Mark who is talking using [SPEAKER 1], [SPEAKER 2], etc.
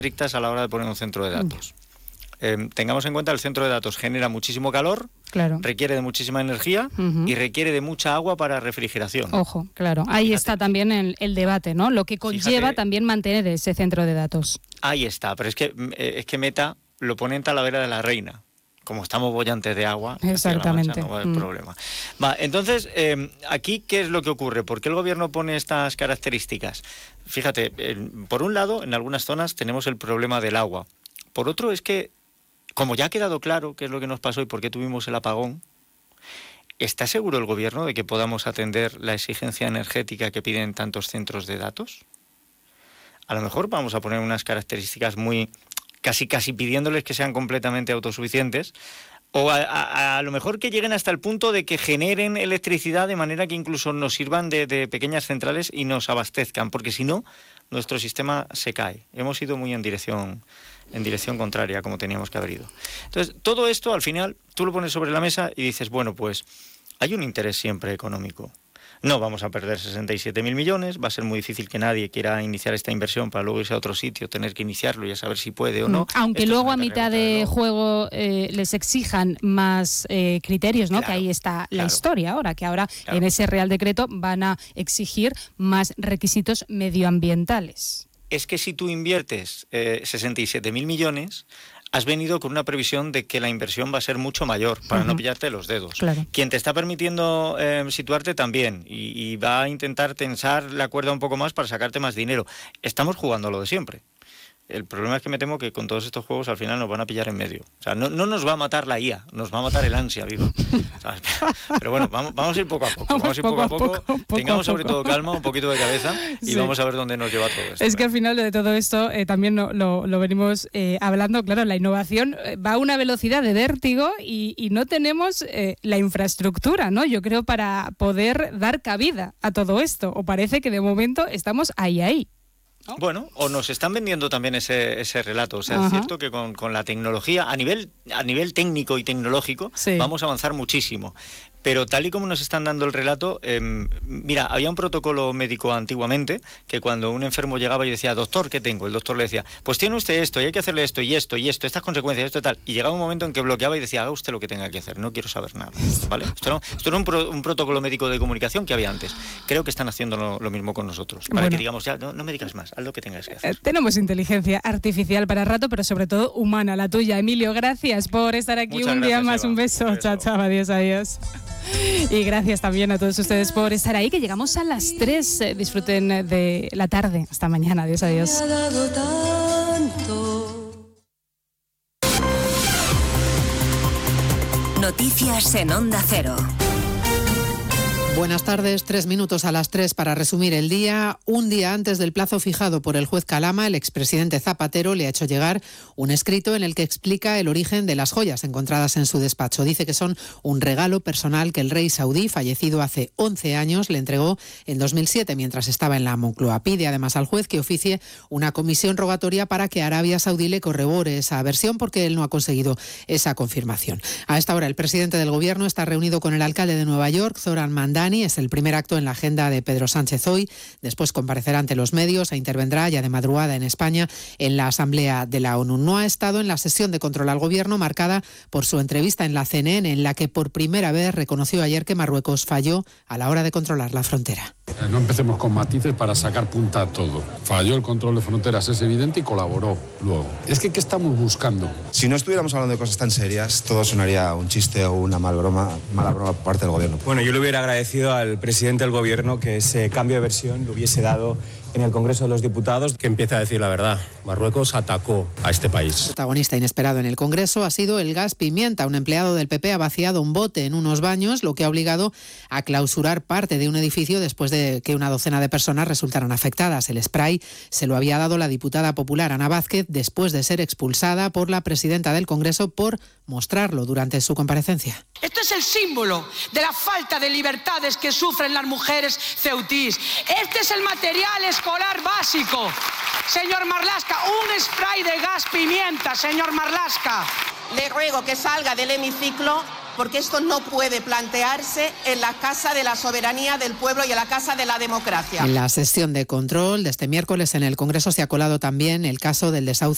[SPEAKER 1] estrictas a la hora de poner un centro de datos. Tengamos en cuenta, el centro de datos genera muchísimo calor,
[SPEAKER 2] claro,
[SPEAKER 1] requiere de muchísima energía y requiere de mucha agua para refrigeración.
[SPEAKER 2] Ojo, claro. Ahí está también el debate, ¿no? Lo que conlleva también mantener ese centro de datos.
[SPEAKER 1] Ahí está, pero es que Meta lo pone en Talavera de la Reina. Como estamos bollantes de agua,
[SPEAKER 2] exactamente,
[SPEAKER 1] no va a haber problema. Entonces, aquí, ¿qué es lo que ocurre? ¿Por qué el gobierno pone estas características? Fíjate, por un lado, en algunas zonas tenemos el problema del agua. Por otro, es que, como ya ha quedado claro qué es lo que nos pasó y por qué tuvimos el apagón, ¿está seguro el gobierno de que podamos atender la exigencia energética que piden tantos centros de datos? A lo mejor vamos a poner unas características muy... casi pidiéndoles que sean completamente autosuficientes, o a lo mejor que lleguen hasta el punto de que generen electricidad de manera que incluso nos sirvan de pequeñas centrales y nos abastezcan, porque si no, nuestro sistema se cae. Hemos ido muy en dirección contraria, como teníamos que haber ido. Entonces, todo esto, al final, tú lo pones sobre la mesa y dices, bueno, pues hay un interés siempre económico. No vamos a perder 67.000 millones, va a ser muy difícil que nadie quiera iniciar esta inversión para luego irse a otro sitio, tener que iniciarlo y a saber si puede o no.
[SPEAKER 2] Aunque esto luego a mitad de juego les exijan más criterios, ¿no? Claro, que ahí está la historia ahora, que ahora en ese Real Decreto van a exigir más requisitos medioambientales.
[SPEAKER 1] Es que si tú inviertes 67.000 millones... has venido con una previsión de que la inversión va a ser mucho mayor, para no pillarte los dedos.
[SPEAKER 2] Claro.
[SPEAKER 1] Quien te está permitiendo situarte también, y va a intentar tensar la cuerda un poco más para sacarte más dinero. Estamos jugando a lo de siempre. El problema es que me temo que con todos estos juegos al final nos van a pillar en medio. O sea, no nos va a matar la IA, nos va a matar el ansia, vivo. Pero bueno, vamos a ir poco a poco. Vamos a ir poco a poco. Tengamos sobre todo calma, un poquito de cabeza y vamos a ver dónde nos lleva todo esto.
[SPEAKER 2] Es que al final de todo esto también lo venimos hablando. Claro, la innovación va a una velocidad de vértigo y no tenemos la infraestructura, ¿no? Yo creo, para poder dar cabida a todo esto. O parece que de momento estamos ahí. ¿No?
[SPEAKER 1] Bueno, o nos están vendiendo también ese relato. O sea, es cierto que con la tecnología, a nivel técnico y tecnológico, vamos a avanzar muchísimo. Pero tal y como nos están dando el relato, mira, había un protocolo médico antiguamente que cuando un enfermo llegaba y decía, doctor, ¿qué tengo? El doctor le decía, pues tiene usted esto y hay que hacerle esto y esto y esto, estas consecuencias, esto y tal. Y llegaba un momento en que bloqueaba y decía, haga usted lo que tenga que hacer, no quiero saber nada, ¿vale? Esto era un protocolo médico de comunicación que había antes. Creo que están haciendo lo mismo con nosotros, para que digamos, ya, no me digas más, haz lo que tengas que hacer.
[SPEAKER 2] Tenemos inteligencia artificial para rato, pero sobre todo humana, la tuya. Emilio, gracias por estar aquí.
[SPEAKER 1] Muchas
[SPEAKER 2] un día
[SPEAKER 1] gracias,
[SPEAKER 2] más.
[SPEAKER 1] Eva.
[SPEAKER 2] Un beso. Chao, adiós. Y gracias también a todos ustedes por estar ahí, que llegamos a las 3. Disfruten de la tarde. Hasta mañana. Adiós.
[SPEAKER 3] Noticias en Onda Cero.
[SPEAKER 4] Buenas tardes, 3 minutos a las 3 para resumir el día. Un día antes del plazo fijado por el juez Calama, el expresidente Zapatero le ha hecho llegar un escrito en el que explica el origen de las joyas encontradas en su despacho. Dice que son un regalo personal que el rey saudí, fallecido hace 11 años, le entregó en 2007 mientras estaba en la Moncloa. Pide además al juez que oficie una comisión rogatoria para que Arabia Saudí le corrobore esa versión, porque él no ha conseguido esa confirmación. A esta hora el presidente del gobierno está reunido con el alcalde de Nueva York, Zoran Mandani. Es el primer acto en la agenda de Pedro Sánchez hoy. Después comparecerá ante los medios e intervendrá ya de madrugada en España en la Asamblea de la ONU. No ha estado en la sesión de control al gobierno marcada por su entrevista en la CNN, en la que por primera vez reconoció ayer que Marruecos falló a la hora de controlar la frontera.
[SPEAKER 5] No empecemos con matices para sacar punta a todo. Falló el control de fronteras, es evidente, y colaboró luego. Es que, ¿qué estamos buscando?
[SPEAKER 6] Si no estuviéramos hablando de cosas tan serias, todo sonaría un chiste o una mala broma por parte del gobierno.
[SPEAKER 7] Bueno, yo le hubiera agradecido al presidente del gobierno que ese cambio de versión lo hubiese dado en el Congreso de los Diputados.
[SPEAKER 8] Que empiece a decir la verdad. Marruecos atacó a este país.
[SPEAKER 4] Protagonista inesperado en el Congreso ha sido el gas pimienta. Un empleado del PP ha vaciado un bote en unos baños, lo que ha obligado a clausurar parte de un edificio después de que una docena de personas resultaran afectadas. El spray se lo había dado la diputada popular Ana Vázquez después de ser expulsada por la presidenta del Congreso por mostrarlo durante su comparecencia.
[SPEAKER 9] Esto es el símbolo de la falta de libertades que sufren las mujeres ceutís. Este es el material escolar básico. Señor Marlaska, un spray de gas pimienta, señor Marlaska.
[SPEAKER 10] Le ruego que salga del hemiciclo, porque esto no puede plantearse en la Casa de la Soberanía del Pueblo y en la Casa de la Democracia.
[SPEAKER 4] En la sesión de control de este miércoles en el Congreso se ha colado también el caso del desahucio